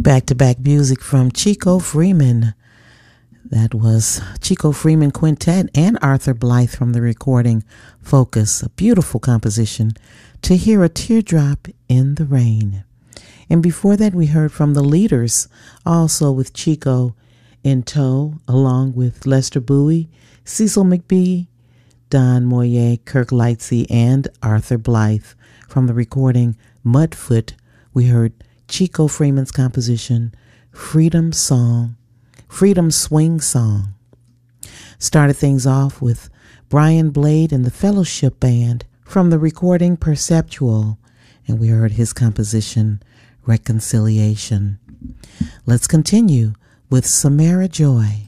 Back-to-back music from Chico Freeman. That was Chico Freeman Quintet and Arthur Blythe from the recording Focus, a beautiful composition, To Hear a Teardrop in the Rain. And before that, we heard from the Leaders, also with Chico in tow, along with Lester Bowie, Cecil McBee, Don Moye, Kirk Lightsey, and Arthur Blythe. From the recording Mudfoot, we heard Chico Freeman's composition, Freedom Swing Song. Started things off with Brian Blade and the Fellowship Band from the recording Perceptual, and we heard his composition, Reconciliation. Let's continue with Samara Joy.